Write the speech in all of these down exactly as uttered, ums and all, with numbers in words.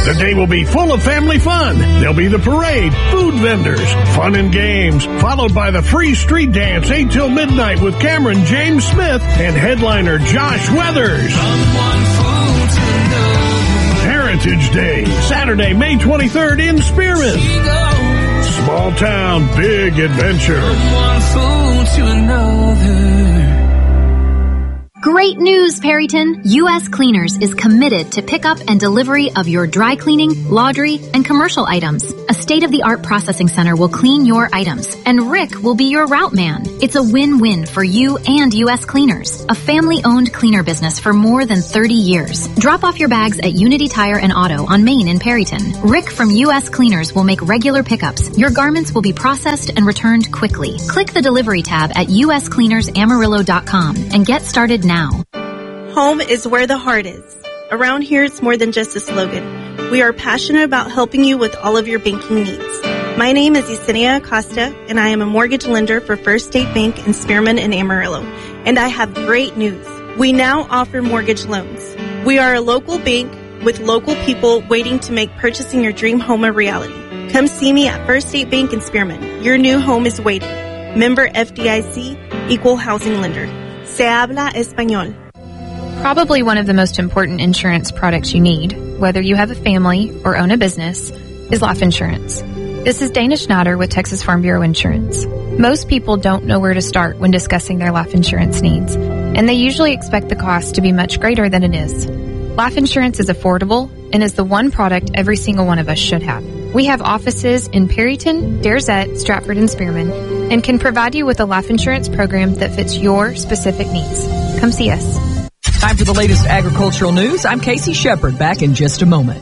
The day will be full of family fun. There'll be the parade, food vendors, fun and games, followed by the free street dance eight till midnight with Cameron James Smith and headliner Josh Weathers. Heritage Day, Saturday, May twenty-third in Spearman. Small town, big adventure. Great news, Perryton! U S Cleaners is committed to pickup and delivery of your dry cleaning, laundry, and commercial items. A state-of-the-art processing center will clean your items, and Rick will be your route man. It's a win-win for you and U S Cleaners, a family-owned cleaner business for more than thirty years. Drop off your bags at Unity Tire and Auto on Main in Perryton. Rick from U S Cleaners will make regular pickups. Your garments will be processed and returned quickly. Click the delivery tab at U S cleaners amarillo dot com and get started now. Now. Home is where the heart is. Around here, it's more than just a slogan. We are passionate about helping you with all of your banking needs. My name is Yesenia Acosta, and I am a mortgage lender for First State Bank in Spearman and Amarillo. And I have great news. We now offer mortgage loans. We are a local bank with local people waiting to make purchasing your dream home a reality. Come see me at First State Bank in Spearman. Your new home is waiting. Member F D I C, Equal Housing Lender. Se habla español. Probably one of the most important insurance products you need, whether you have a family or own a business, is life insurance. This is Dana Schneider with Texas Farm Bureau Insurance. Most people don't know where to start when discussing their life insurance needs, and they usually expect the cost to be much greater than it is. Life insurance is affordable and is the one product every single one of us should have. We have offices in Perryton, Daresette, Stratford, and Spearman, and can provide you with a life insurance program that fits your specific needs. Come see us. Time for the latest agricultural news. I'm Casey Shepard, back in just a moment.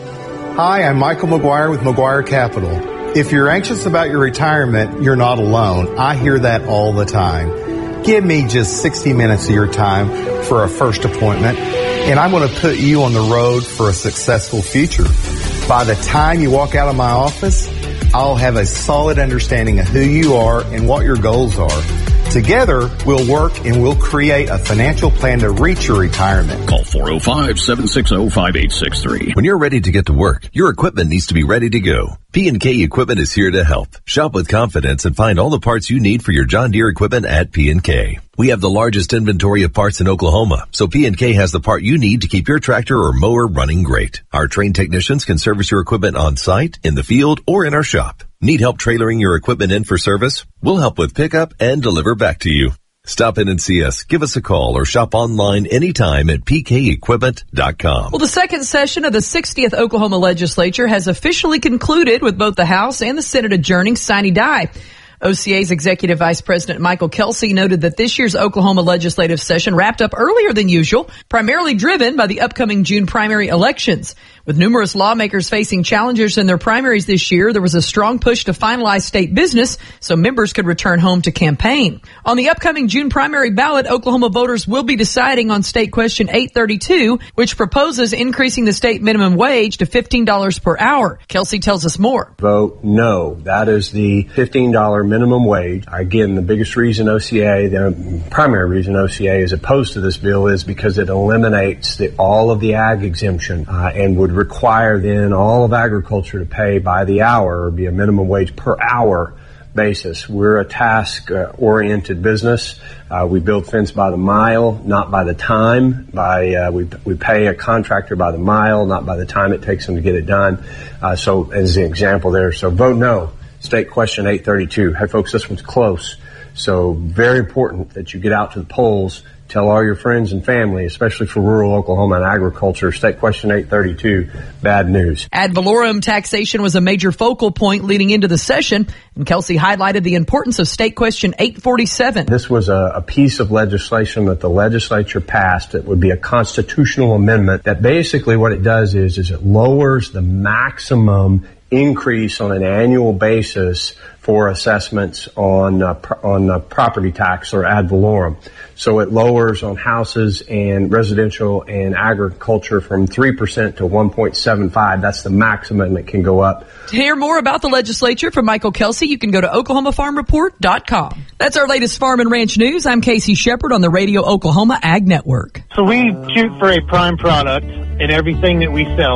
Hi, I'm Michael McGuire with McGuire Capital. If you're anxious about your retirement, you're not alone. I hear that all the time. Give me just sixty minutes of your time for a first appointment, and I'm going to put you on the road for a successful future. By the time you walk out of my office, I'll have a solid understanding of who you are and what your goals are. Together, we'll work and we'll create a financial plan to reach your retirement. Call four oh five, seven six oh, five eight six three. When you're ready to get to work, your equipment needs to be ready to go. P and K Equipment is here to help. Shop with confidence and find all the parts you need for your John Deere equipment at P and K. We have the largest inventory of parts in Oklahoma, so P and K has the part you need to keep your tractor or mower running great. Our trained technicians can service your equipment on site, in the field, or in our shop. Need help trailering your equipment in for service? We'll help with pickup and deliver back to you. Stop in and see us. Give us a call or shop online anytime at p k equipment dot com. Well, the second session of the sixtieth Oklahoma Legislature has officially concluded with both the House and the Senate adjourning sine die. O C A's Executive Vice President Michael Kelsey noted that this year's Oklahoma legislative session wrapped up earlier than usual, primarily driven by the upcoming June primary elections. With numerous lawmakers facing challenges in their primaries this year, there was a strong push to finalize state business so members could return home to campaign. On the upcoming June primary ballot, Oklahoma voters will be deciding on State Question eight thirty-two, which proposes increasing the state minimum wage to fifteen dollars per hour. Kelsey tells us more. Vote no. That is the fifteen dollars minimum wage. Again, the biggest reason O C A, the primary reason O C A is opposed to this bill is because it eliminates the, all of the ag exemption uh, and would require then all of agriculture to pay by the hour or be a minimum wage per hour basis. We're a task-oriented uh, business. Uh, we build fence by the mile, not by the time. By uh, we we pay a contractor by the mile, not by the time it takes them to get it done. Uh, so, as an example there, so vote no. State Question eight thirty-two. Hey, folks, this one's close. So, very important that you get out to the polls. Tell all your friends and family, especially for rural Oklahoma and agriculture. State Question eight thirty-two, bad news. Ad valorem taxation was a major focal point leading into the session, and Kelsey highlighted the importance of State Question eight forty-seven. This was a, a piece of legislation that the legislature passed. It would be a constitutional amendment that basically what it does is, is it lowers the maximum increase on an annual basis for assessments on uh, pr- on uh, property tax or ad valorem. So it lowers on houses and residential and agriculture from three percent to one point seven five. That's the maximum that can go up. To hear more about the legislature from Michael Kelsey, you can go to oklahoma farm report dot com. That's our latest farm and ranch news. I'm Casey Shepard on the Radio Oklahoma Ag Network. So we shoot for a prime product in everything that we sell.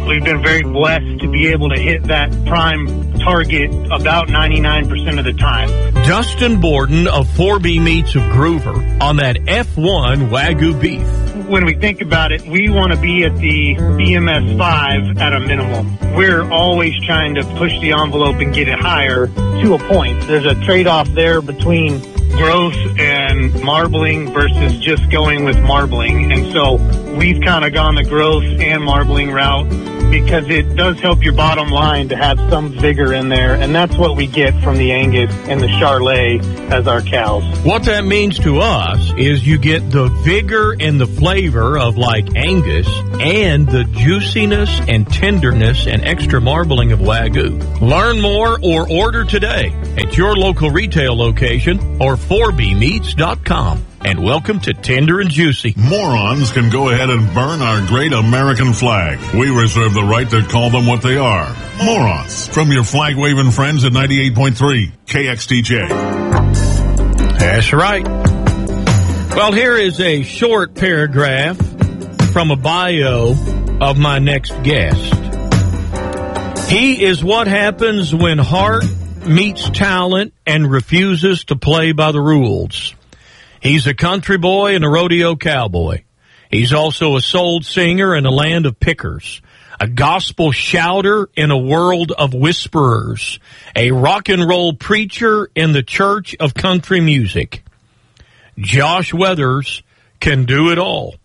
we've been very blessed to be able to hit that prime target about ninety-nine percent of the time. Dustin Borden of four B Meats of Groover on that F one Wagyu beef. When we think about it, we want to be at the B M S five at a minimum. We're always trying to push the envelope and get it higher to a point. There's a trade-off there between growth and marbling versus just going with marbling. And so we've kind of gone the growth and marbling route because it does help your bottom line to have some vigor in there. And that's what we get from the Angus and the Charolais as our cows. What that means to us is you get the vigor and the flavor of like Angus and the juiciness and tenderness and extra marbling of Wagyu. Learn more or order today at your local retail location or four b meats dot com. And welcome to Tender and Juicy. Morons can go ahead and burn our great American flag. We reserve the right to call them what they are. Morons. From your flag-waving friends at ninety-eight point three K X T J. That's right. Well, here is a short paragraph from a bio of my next guest. He is what happens when heart meets talent and refuses to play by the rules. He's a country boy and a rodeo cowboy. He's also a soul singer in a land of pickers, a gospel shouter in a world of whisperers, a rock and roll preacher in the church of country music. Josh Weathers can do it all.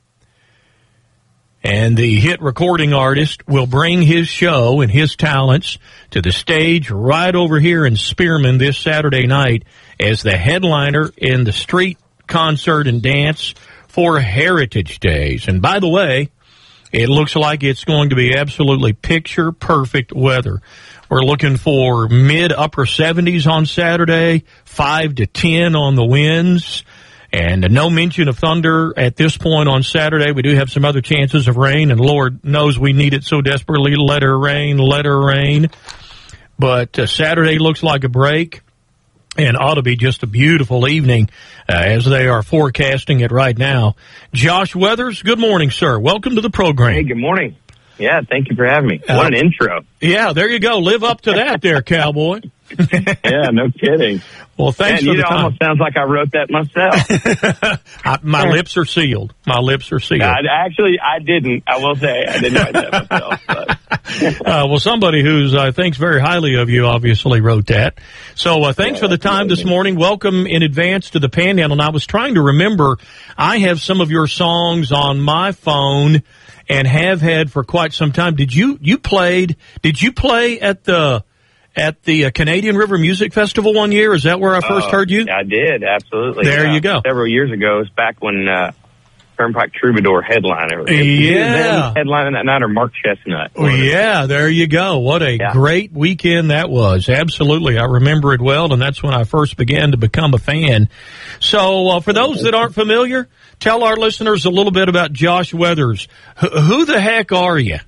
And the hit recording artist will bring his show and his talents to the stage right over here in Spearman this Saturday night as the headliner in the street concert and dance for Heritage Days. And by the way, it looks like it's going to be absolutely picture perfect weather. We're looking for mid upper seventies on Saturday, five to ten on the winds, and no mention of thunder at this point on Saturday. We do have some other chances of rain, and Lord knows we need it so desperately. Let her rain, let her rain. But uh, Saturday looks like a break. And ought to be just a beautiful evening uh, as they are forecasting it right now. Josh Weathers, good morning, sir. Welcome to the program. Hey, good morning. Yeah, thank you for having me. What uh, an intro. Yeah, there you go. Live up to that there, cowboy. Yeah, no kidding. Well, thanks Man, for the know, time. It almost sounds like I wrote that myself. I, my lips are sealed. My lips are sealed. I, actually, I didn't. I will say I didn't write that myself. But. uh, well, somebody who's uh, thinks very highly of you obviously wrote that. So uh, thanks yeah, for the time amazing. This morning. Welcome in advance to the Panhandle. And I was trying to remember, I have some of your songs on my phone and have had for quite some time. Did you you played? Did you play at the at the uh, Canadian River Music Festival one year? Is that where I first uh, heard you? I did, absolutely. There yeah. you go. Several years ago, it was back when uh, Turnpike Troubadour headliner. Yeah. Headlining that night or Mark Chestnut. Oh, yeah, there you go. What a yeah. great weekend that was. Absolutely. I remember it well, and that's when I first began to become a fan. So uh, for those that aren't familiar, tell our listeners a little bit about Josh Weathers. H- who the heck are you?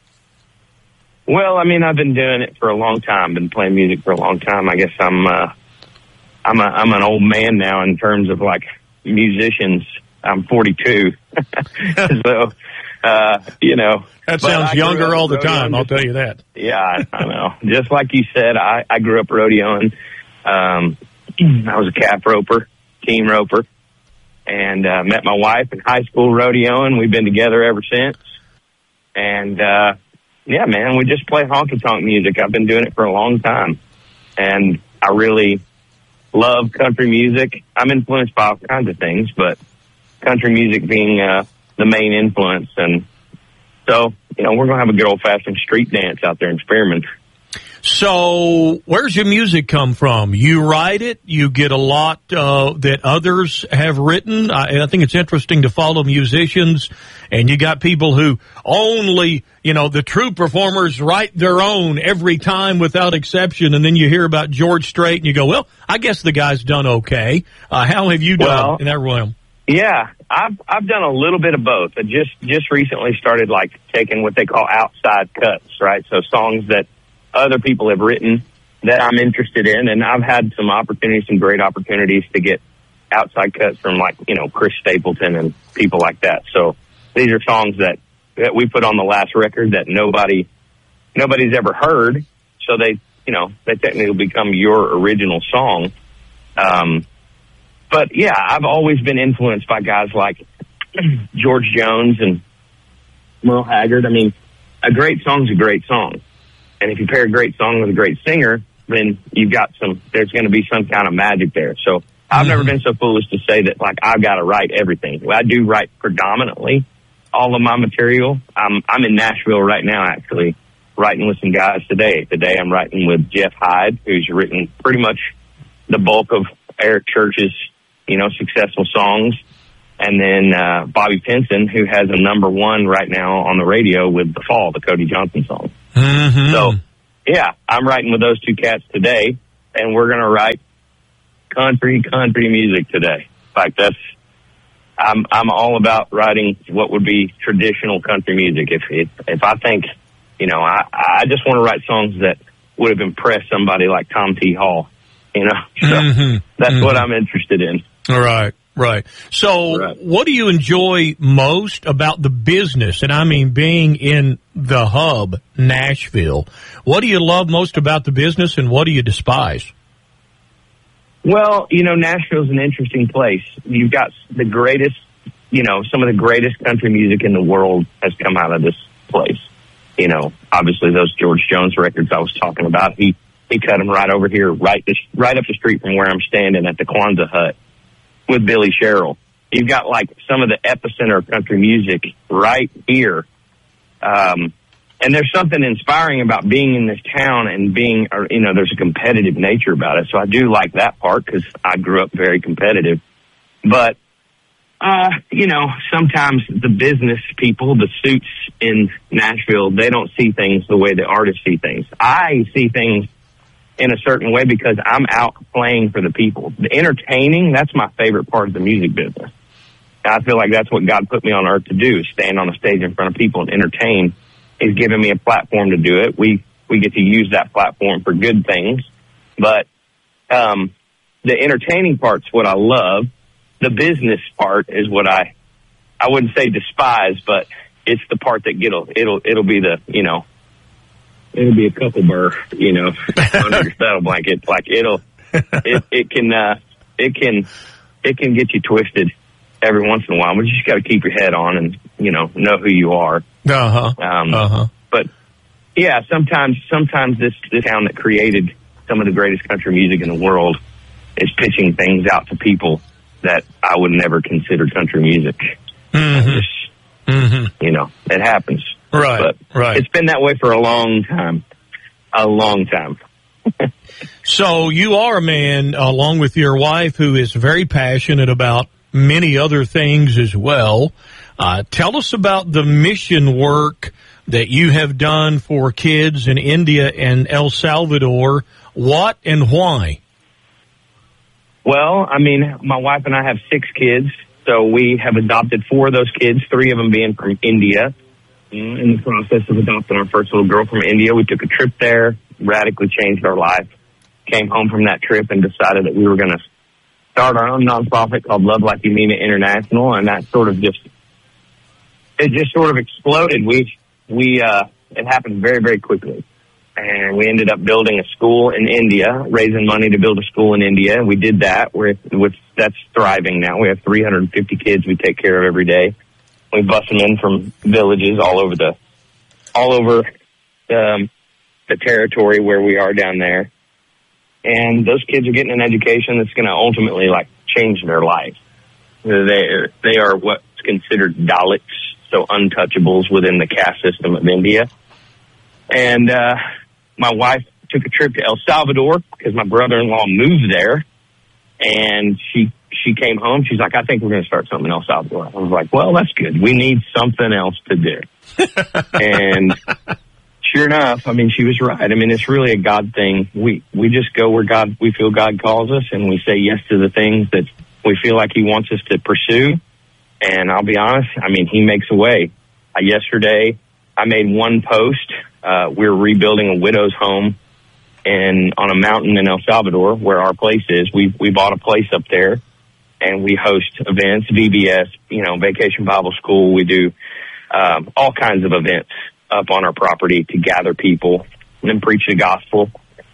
Well, I mean, I've been doing it for a long time. Been playing music for a long time. I guess I'm, uh, I'm, a, I'm an old man now in terms of like musicians. I'm forty-two, so uh, you know. That sounds younger all the time. I'll tell you that. Yeah, I, I know. Just like you said, I, I grew up rodeoing. Um, I was a calf roper, team roper, and uh, met my wife in high school rodeoing. We've been together ever since, and. Uh, Yeah, man, we just play honky-tonk music. I've been doing it for a long time, and I really love country music. I'm influenced by all kinds of things, but country music being uh, the main influence. And so, you know, we're going to have a good old-fashioned street dance out there in Spearman. So where's your music come from? You write it? You get a lot uh, that others have written? I, I think it's interesting to follow musicians, and you got people who only, you know, the true performers write their own every time without exception, and then you hear about George Strait, and you go, well, I guess the guy's done okay. Uh, how have you done well, in that realm? Yeah, I've I've done a little bit of both. I just, just recently started, like, taking what they call outside cuts, right? So songs that other people have written that I'm interested in, and I've had some opportunities, some great opportunities to get outside cuts from, like, you know, Chris Stapleton and people like that. So these are songs that that we put on the last record that nobody nobody's ever heard. So they, you know, they technically become your original song. Um, but yeah, I've always been influenced by guys like George Jones and Merle Haggard. I mean, a great song's a great song. And if you pair a great song with a great singer, then you've got some, there's going to be some kind of magic there. So I've mm-hmm. never been so foolish to say that, like, I've got to write everything. Well, I do write predominantly all of my material. I'm, I'm in Nashville right now, actually, writing with some guys today. Today I'm writing with Jeff Hyde, who's written pretty much the bulk of Eric Church's, you know, successful songs. And then uh, Bobby Pinson, who has a number one right now on the radio with The Fall, the Cody Johnson song. Mm-hmm. So, yeah, I'm writing with those two cats today, and we're going to write country, country music today. Like, that's, I'm I'm all about writing what would be traditional country music. If if, if I think, you know, I, I just want to write songs that would have impressed somebody like Tom T. Hall, you know. So mm-hmm. that's mm-hmm. what I'm interested in. All right. Right. So right. What do you enjoy most about the business? And I mean, being in the hub, Nashville, what do you love most about the business and what do you despise? Well, you know, Nashville's an interesting place. You've got the greatest, you know, some of the greatest country music in the world has come out of this place. You know, obviously those George Jones records I was talking about, he, he cut them right over here, right, right up the street from where I'm standing at the Kwanzaa Hut with Billy Sherrill. You've got, like, some of the epicenter of country music right here. Um, and there's something inspiring about being in this town and being, or, you know, there's a competitive nature about it. So I do like that part because I grew up very competitive. But, uh, you know, sometimes the business people, the suits in Nashville, they don't see things the way the artists see things. I see things in a certain way because I'm out playing for the people. The entertaining, that's my favorite part of the music business. And I feel like that's what God put me on earth to do, is stand on a stage in front of people and entertain. He's given me a platform to do it. We we get to use that platform for good things. But um, the entertaining part's what I love. The business part is what I, I wouldn't say despise, but it's the part that it'll, it'll, it'll be the, you know, it'll be a couple burr, you know, under your saddle blanket. Like it'll, it, it can, uh, it can, it can get you twisted every once in a while, but you just got to keep your head on and, you know, know who you are. Uh-huh. Um, uh-huh. But yeah, sometimes, sometimes this, this town that created some of the greatest country music in the world is pitching things out to people that I would never consider country music. Mm-hmm. Just, mm-hmm. you know, it happens. Right, but right. It's been that way for a long time. A long time. So you are a man, along with your wife, who is very passionate about many other things as well. Uh, tell us about the mission work that you have done for kids in India and El Salvador. What and why? Well, I mean, my wife and I have six kids, so we have adopted four of those kids, three of them being from India. In the process of adopting our first little girl from India, we took a trip there, radically changed our life, came home from that trip and decided that we were going to start our own nonprofit called Love Like You Mean It International, and that sort of just, it just sort of exploded. We, we, uh, it happened very, very quickly. And we ended up building a school in India, raising money to build a school in India. We did that. We're, with, that's thriving now. We have three hundred fifty kids we take care of every day. We bus them in from villages all over the, all over um, the territory where we are down there. And those kids are getting an education that's going to ultimately, like, change their life. They, they are what's considered Dalits, so untouchables within the caste system of India. And uh, my wife took a trip to El Salvador because my brother-in-law moved there. And she she came home. She's like, I think we're going to start something in El Salvador. I was like, well, that's good. We need something else to do. And sure enough, I mean, she was right. I mean, it's really a God thing. We we just go where God, we feel God calls us, and we say yes to the things that we feel like he wants us to pursue. And I'll be honest, I mean, he makes a way. Uh, yesterday, I made one post. Uh, we're rebuilding a widow's home in on a mountain in El Salvador where our place is. We we bought a place up there, and we host events, V B S, you know, Vacation Bible School. We do um, all kinds of events up on our property to gather people and preach the gospel.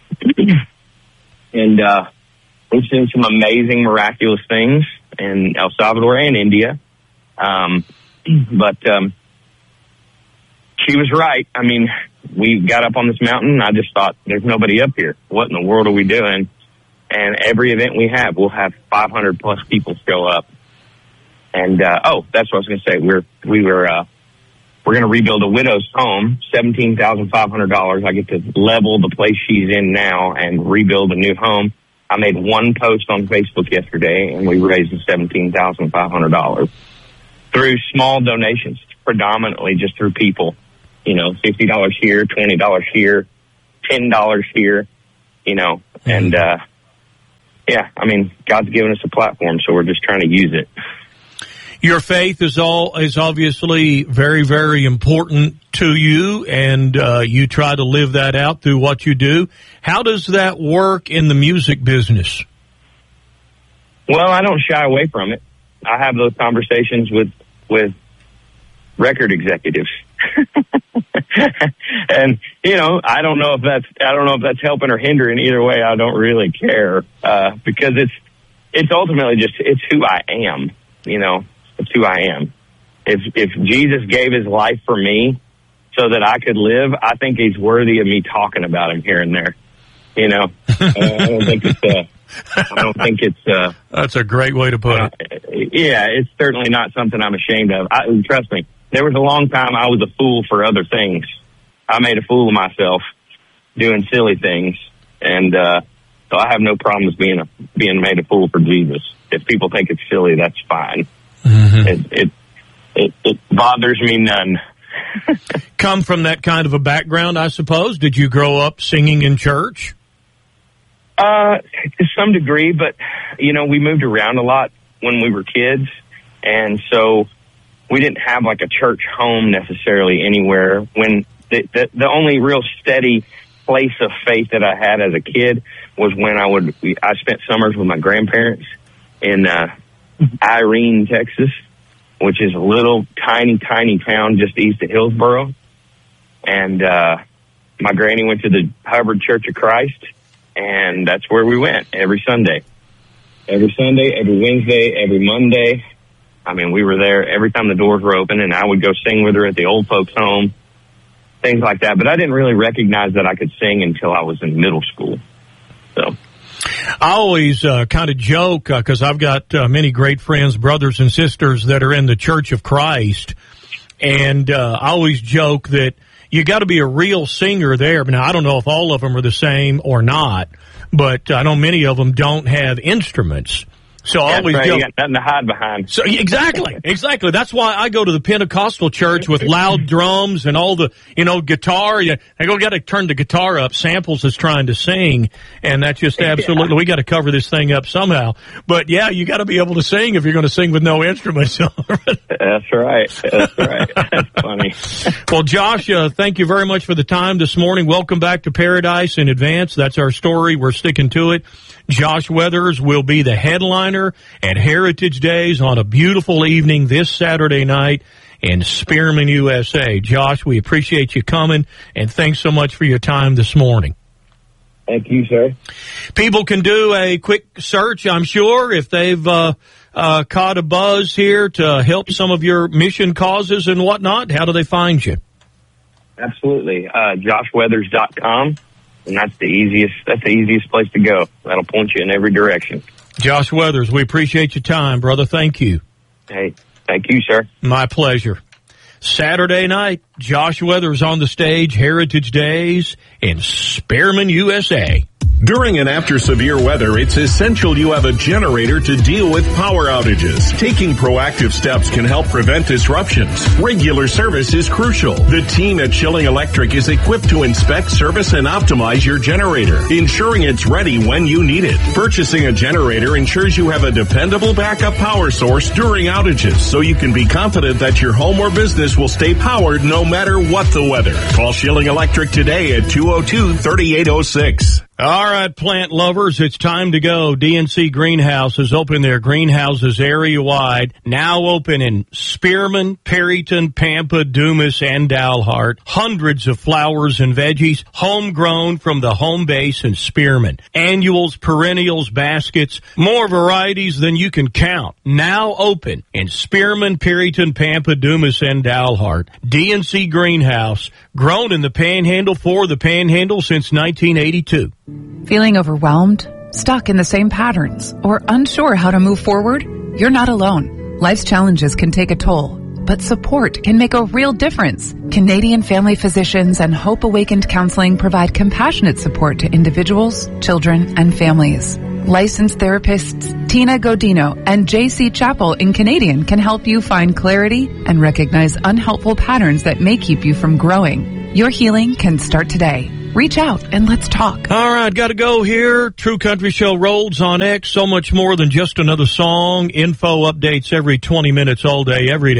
And uh, we've seen some amazing, miraculous things in El Salvador and India. Um, but um, she was right. I mean, we got up on this mountain, and I just thought, there's nobody up here. What in the world are we doing? And every event we have, we'll have five hundred plus people show up. And, uh, oh, that's what I was going to say. We're, we were, uh, we're going to rebuild a widow's home, seventeen thousand five hundred dollars. I get to level the place she's in now and rebuild a new home. I made one post on Facebook yesterday, and we raised seventeen thousand five hundred dollars through small donations, predominantly just through people. You know, fifty dollars here, twenty dollars here, ten dollars here, you know, and, uh, yeah, I mean, God's given us a platform, so we're just trying to use it. Your faith is all is obviously very, very important to you, and uh, you try to live that out through what you do. How does that work in the music business? Well, I don't shy away from it. I have those conversations with with record executives, and you know, I don't know if that's I don't know if that's helping or hindering. Either way, I don't really care uh, because it's it's ultimately just it's who I am. You know. It's who I am. If if Jesus gave his life for me so that I could live, I think he's worthy of me talking about him here and there. You know, I don't think it's. Uh, I don't think it's. Uh, That's a great way to put uh, it. Yeah, it's certainly not something I'm ashamed of. I, trust me, there was a long time I was a fool for other things. I made a fool of myself doing silly things, and uh, so I have no problems being a being made a fool for Jesus. If people think it's silly, that's fine. Mm-hmm. It, it it it bothers me none. Come from that kind of a background, I suppose. Did you grow up singing in church? Uh, to some degree, but you know, we moved around a lot when we were kids, and so we didn't have like a church home necessarily anywhere. When the the, the only real steady place of faith that I had as a kid was when I would I spent summers with my grandparents in. Uh, Irene, Texas, which is a little tiny, tiny town just east of Hillsboro. And uh, my granny went to the Hubbard Church of Christ, and that's where we went every Sunday. Every Sunday, every Wednesday, every Monday. I mean, we were there every time the doors were open, and I would go sing with her at the old folks' home, things like that. But I didn't really recognize that I could sing until I was in middle school. So... I always uh, kind of joke because uh, I've got uh, many great friends, brothers and sisters that are in the Church of Christ, and uh, I always joke that you got to be a real singer there. Now, I don't know if all of them are the same or not, but I know many of them don't have instruments. So I always right. joke, you got nothing to hide behind. So exactly, exactly. That's why I go to the Pentecostal church with loud drums and all the, you know, guitar. You, I go got to turn the guitar up. Samples is trying to sing, and that's just absolutely. Yeah. We got to cover this thing up somehow. But yeah, you got to be able to sing if you're going to sing with no instruments. That's right. That's right. That's funny. Well, Josh, uh, thank you very much for the time this morning. Welcome back to Paradise in advance. That's our story. We're sticking to it. Josh Weathers will be the headliner at Heritage Days on a beautiful evening this Saturday night in Spearman, U S A. Josh, we appreciate you coming, and thanks so much for your time this morning. Thank you, sir. People can do a quick search, I'm sure, if they've uh, uh, caught a buzz here to help some of your mission causes and whatnot. How do they find you? Absolutely. Uh, josh weathers dot com. And that's the easiest, that's the easiest place to go. That'll point you in every direction. Josh Weathers, we appreciate your time, brother. Thank you. Hey, thank you, sir. My pleasure. Saturday night, Josh Weathers on the stage, Heritage Days in Spearman, U S A. During and after severe weather, it's essential you have a generator to deal with power outages. Taking proactive steps can help prevent disruptions. Regular service is crucial. The team at Schilling Electric is equipped to inspect, service, and optimize your generator, ensuring it's ready when you need it. Purchasing a generator ensures you have a dependable backup power source during outages, so you can be confident that your home or business will stay powered no matter what the weather. Call Schilling Electric today at two oh two, three eight oh six. All right, plant lovers, it's time to go. D N C Greenhouses open their greenhouses area-wide, now open in Spearman, Perryton, Pampa, Dumas, and Dalhart. Hundreds of flowers and veggies, homegrown from the home base in Spearman. Annuals, perennials, baskets, more varieties than you can count. Now open in Spearman, Perryton, Pampa, Dumas, and Dalhart. D N C Greenhouse, grown in the Panhandle for the Panhandle since nineteen eighty-two. Feeling overwhelmed, stuck in the same patterns, or unsure how to move forward? You're not alone. Life's challenges can take a toll, but support can make a real difference. Canadian Family Physicians and Hope Awakened Counseling provide compassionate support to individuals, children, and families. Licensed therapists Tina Godino and J C Chappell in Canadian can help you find clarity and recognize unhelpful patterns that may keep you from growing. Your healing can start today. Reach out and let's talk. All right, got to go here. True Country Show rolls on X. So much more than just another song. Info updates every twenty minutes all day, every day.